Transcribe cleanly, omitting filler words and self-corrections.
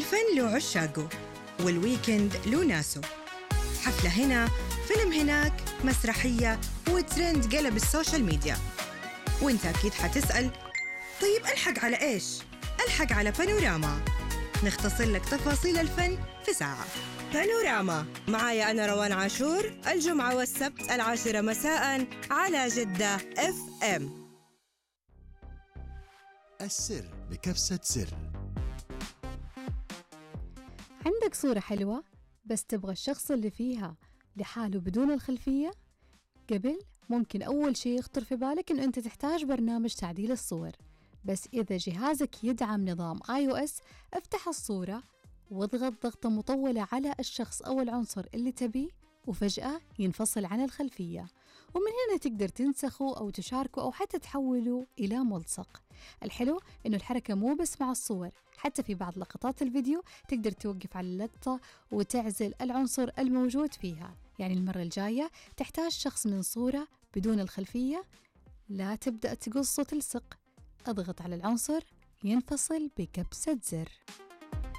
الفن له عشاقه، والويكند له ناسه. حفلة هنا، فيلم هناك، مسرحية، وترند قلب السوشيال ميديا. وانت أكيد حتسأل، طيب ألحق على إيش؟ ألحق على بانوراما، نختصر لك تفاصيل الفن في ساعة. بانوراما معايا أنا روان عاشور، الجمعة والسبت 10 مساء على جدة FM. السر بكبسة سر. عندك صورة حلوة بس تبغى الشخص اللي فيها لحاله بدون الخلفية؟ قبل ممكن أول شيء يخطر في بالك إنه أنت تحتاج برنامج تعديل الصور. بس إذا جهازك يدعم نظام iOS، افتح الصورة واضغط ضغطة مطولة على الشخص أو العنصر اللي تبيه، وفجأة ينفصل عن الخلفية، ومن هنا تقدر تنسخه أو تشاركه أو حتى تحوله إلى ملصق. الحلو إنه الحركة مو بس مع الصور، حتى في بعض لقطات الفيديو تقدر توقف على اللقطة وتعزل العنصر الموجود فيها. يعني المرة الجاية تحتاج شخص من صورة بدون الخلفية، لا تبدأ تقص وتلصق، اضغط على العنصر ينفصل بكبسة زر.